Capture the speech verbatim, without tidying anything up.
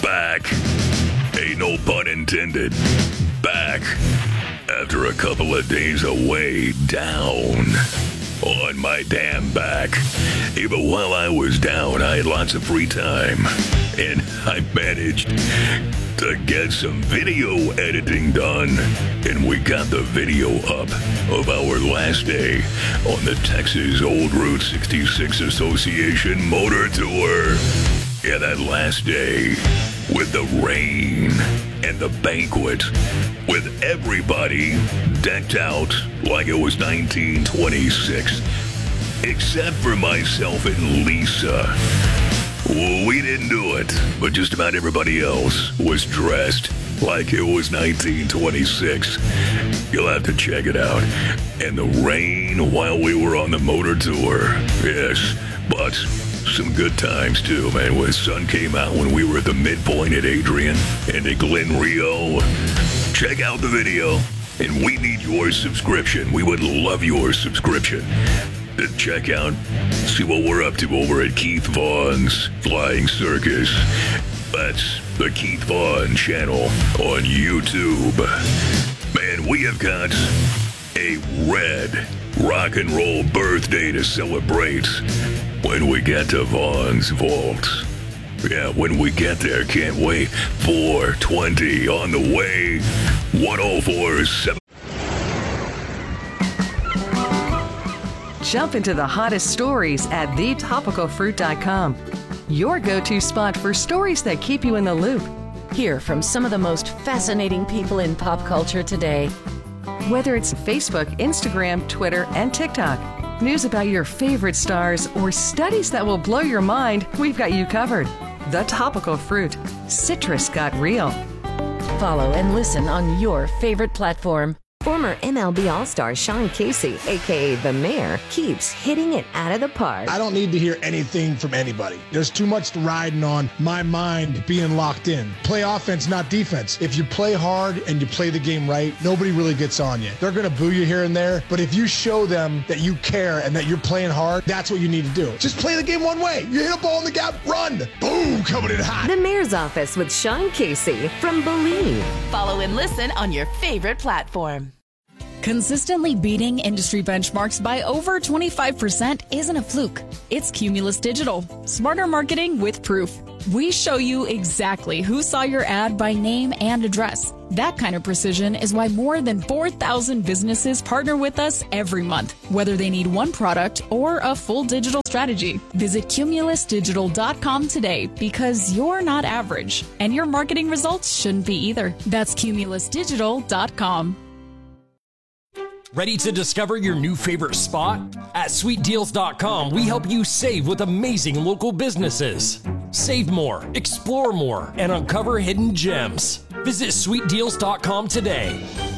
back. Ain't no pun intended. Back. After a couple of days away, down. On my damn back. Even while I was down, I had lots of free time. And I managed to get some video editing done. And we got the video up of our last day on the Texas Old Route sixty-six Association Motor Tour. Yeah, that last day with the rain and the banquet with everybody decked out like it was nineteen twenty-six. Except for myself and Lisa. Well, we didn't do it, but just about everybody else was dressed like it was nineteen twenty-six. You'll have to check it out. And the rain while we were on the motor tour. Yes, but some good times too, man. When the sun came out when we were at the midpoint at Adrian and at Glen Rio. Check out the video. And we need your subscription. We would love your subscription. To check out, see what we're up to over at Keith Vaughn's Flying Circus. That's the Keith Vaughn channel on YouTube. Man, we have got a red rock and roll birthday to celebrate when we get to Vaughn's Vault. Yeah, when we get there, can't wait. four twenty on the way. one oh four point seven. Jump into the hottest stories at the topical fruit dot com. Your go-to spot for stories that keep you in the loop. Hear from some of the most fascinating people in pop culture today. Whether it's Facebook, Instagram, Twitter, and TikTok, news about your favorite stars, or studies that will blow your mind, we've got you covered. The Topical Fruit. Citrus got real. Follow and listen on your favorite platform. Former M L B All-Star Sean Casey, a k a. The Mayor, keeps hitting it out of the park. I don't need to hear anything from anybody. There's too much riding on my mind being locked in. Play offense, not defense. If you play hard and you play the game right, nobody really gets on you. They're going to boo you here and there, but if you show them that you care and that you're playing hard, that's what you need to do. Just play the game one way. You hit a ball in the gap, run. Boom, coming in hot. The Mayor's Office with Sean Casey from Believe. Follow and listen on your favorite platform. Consistently beating industry benchmarks by over twenty-five percent isn't a fluke. It's Cumulus Digital. Smarter marketing with proof. We show you exactly who saw your ad by name and address. That kind of precision is why more than four thousand businesses partner with us every month, whether they need one product or a full digital strategy. Visit cumulus digital dot com today because you're not average, and your marketing results shouldn't be either. That's cumulus digital dot com. Ready to discover your new favorite spot? At sweet deals dot com, we help you save with amazing local businesses. Save more, explore more, and uncover hidden gems. Visit sweet deals dot com today.